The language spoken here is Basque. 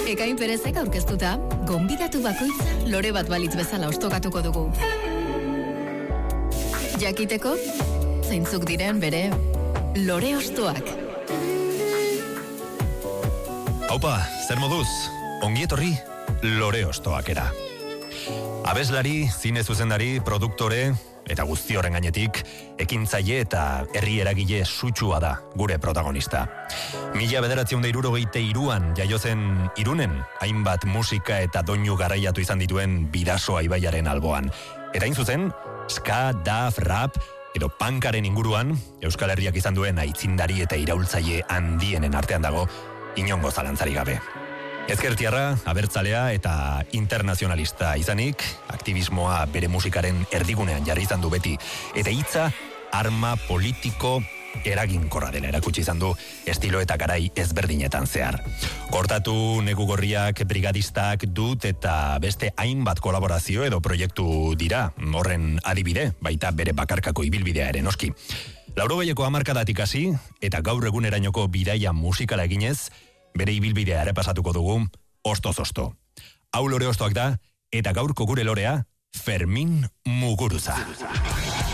Ekain Perezek aurkeztuta, gonbidatu bakoitza lore bat balitz bezala ostokatuko dugu. Jakiteko, zeintzuk diren bere lore ostoak. Aupa, zer moduz? Ongi etorri lore ostoakera. Abeslari, zine zuzendari, produktore eta guzti horren gainetik, ekintzaile eta herri eragile sutsua da gure protagonista. 1963an jaio zen Irunen, hainbat musika eta doinu garraiatu izan dituen Bidasoa ibaiaren alboan. Eta hain zuzen, ska, daf, rap edo punkaren inguruan, Euskal Herriak izan duen aitzindari eta iraultzaile handienen artean dago, inongo zalantzari gabe. Ezkertiarra, abertzalea eta internazionalista izanik, aktivismoa bere musikaren erdigunean jarri izan du beti, eta hitza arma politiko eraginkorra dela erakutsi izan du estilo eta garai ezberdinetan zehar. Kortatu, negu gorriak, brigadistak, dut eta beste hainbat kolaborazio edo proiektu dira, horren adibide, baita bere bakarkako ibilbidea ere noski. 80ko hamarkadatik hasi eta gaur egunerainoko bidaia musikala eginez, bere ibilbidea ere pasatuko dugu, ostoz-osto. Hau lore ostoak da, eta gaurko gure lorea, Fermin Muguruza.